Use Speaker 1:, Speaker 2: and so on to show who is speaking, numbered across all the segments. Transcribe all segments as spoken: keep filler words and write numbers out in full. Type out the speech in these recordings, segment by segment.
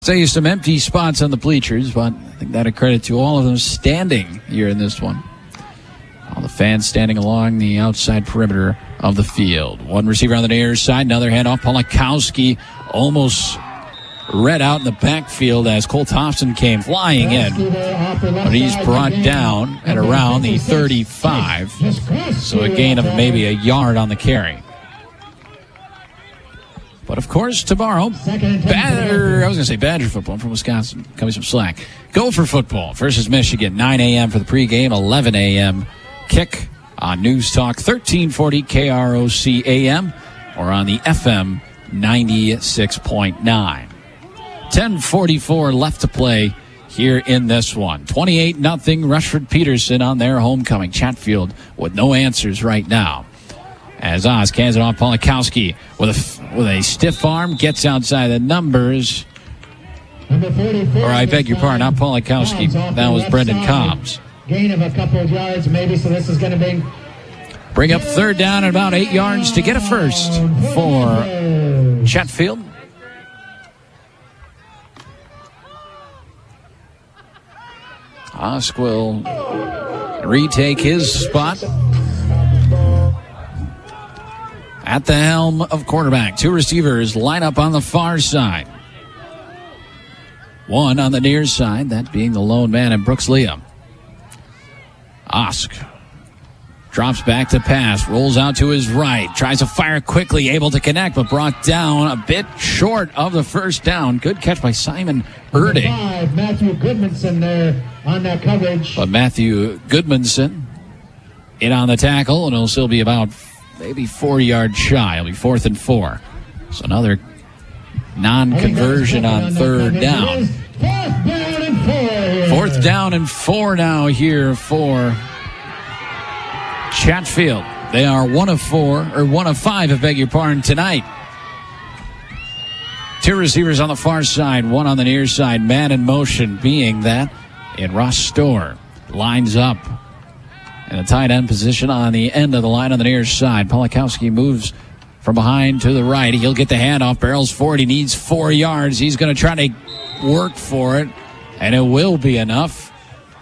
Speaker 1: Say some empty spots on the bleachers, but I think that a credit to all of them standing here in this one. All the fans standing along the outside perimeter of the field. One receiver on the near side, another handoff. Polakowski almost read out in the backfield as Cole Thompson came flying in. But he's brought down at around the thirty-five. So a gain of maybe a yard on the carry. But, of course, tomorrow, Badger, I was going to say Badger football from Wisconsin, coming some slack. Gopher football versus Michigan, nine a.m. for the pregame, eleven a.m. kick on News Talk, thirteen forty K R O C A M, or on the F M ninety-six point nine. ten forty-four left to play here in this one. twenty-eight nothing Rushford Peterson on their homecoming. Chatfield with no answers right now. As Oz cans it off, Polakowski with a, with a stiff arm, gets outside the numbers. Or I beg your pardon, not Polakowski. That was Brendan Cobbs.
Speaker 2: Gain of a couple of yards maybe, so this is going to be...
Speaker 1: Bring up third down and about eight yards to get a first for Chatfield. Osk will retake his spot at the helm of quarterback. Two receivers line up on the far side. One on the near side, that being the lone man in Brooks Liam. Osk drops back to pass, rolls out to his right, tries to fire quickly, able to connect, but brought down a bit short of the first down. Good catch by Simon Erding.
Speaker 2: Five, Matthew Goodmanson there on that coverage.
Speaker 1: But Matthew Goodmanson in on the tackle, and it'll still be about maybe four yards shy. It'll be fourth and four. So another non-conversion on third down. Fourth down and four now here for Chatfield. They are one of four, or one of five, I beg your pardon, tonight. Two receivers on the far side, one on the near side. Man in motion being that in Ross Storr. Lines up in a tight end position on the end of the line on the near side. Polakowski moves from behind to the right. He'll get the handoff, barrels forward. He needs four yards. He's going to try to work for it, and it will be enough.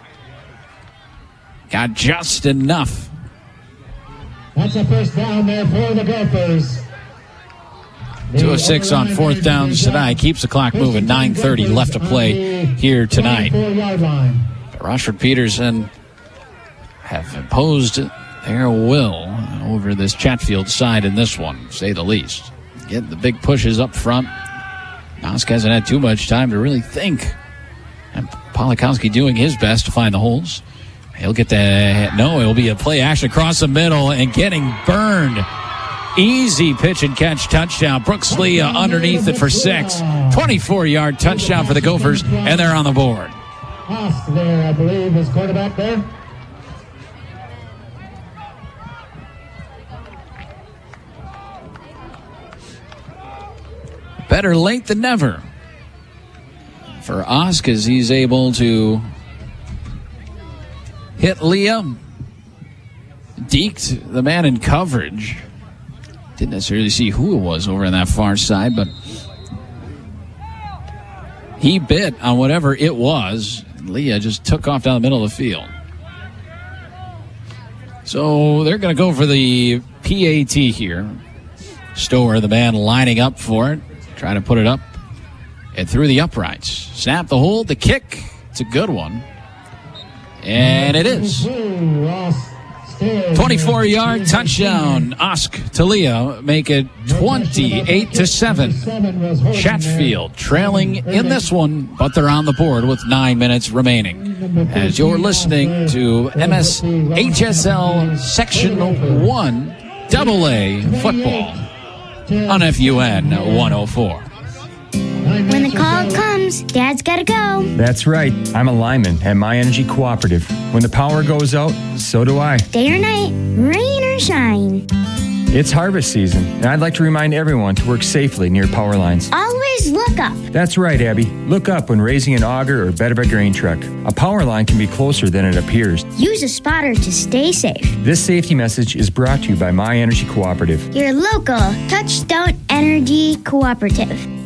Speaker 1: Got just enough.
Speaker 2: That's a first down there for the Gophers.
Speaker 1: two oh six on fourth downs tonight. Keeps the clock moving. nine thirty left to play here tonight. Rushford Peterson have imposed their will over this Chatfield side in this one, to say the least. Getting the big pushes up front. Osk hasn't had too much time to really think. And Polakowski doing his best to find the holes. He'll get the... No, it'll be a play action across the middle and getting burned. Easy pitch and catch touchdown. Brooks Lee uh, underneath it for six. twenty-four-yard touchdown for the Gophers, and they're on the board.
Speaker 2: Osk there, I believe, is quarterback there.
Speaker 1: Better late than never for Osk as he's able to hit Liam. Deked the man in coverage. Didn't necessarily see who it was over on that far side, but he bit on whatever it was. Leah just took off down the middle of the field. So they're going to go for the P A T here. Storr, the man lining up for it. Trying to put it up and through the uprights. Snap the hold, the kick. It's a good one. And it is. twenty-four-yard touchdown. Osk to Leah make it twenty-eight to seven. Chatfield trailing in this one, but they're on the board with nine minutes remaining. As you're listening to M S H S L Section one Double A Football on F U N one oh four.
Speaker 3: When the call comes, Dad's gotta go.
Speaker 4: That's right. I'm a lineman at My Energy Cooperative. When the power goes out, so do I.
Speaker 3: Day or night, rain or shine.
Speaker 4: It's harvest season, and I'd like to remind everyone to work safely near power lines.
Speaker 3: Always look up.
Speaker 4: That's right, Abby. Look up when raising an auger or bed of a grain truck. A power line can be closer than it appears.
Speaker 3: Use a spotter to stay safe.
Speaker 4: This safety message is brought to you by My Energy Cooperative.
Speaker 3: Your local Touchstone Energy Cooperative.